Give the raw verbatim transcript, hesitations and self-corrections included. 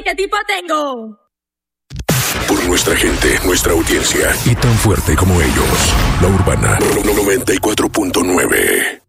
qué tipo tengo. Por nuestra gente, nuestra audiencia y tan fuerte como ellos. La Urbana noventa y cuatro punto nueve.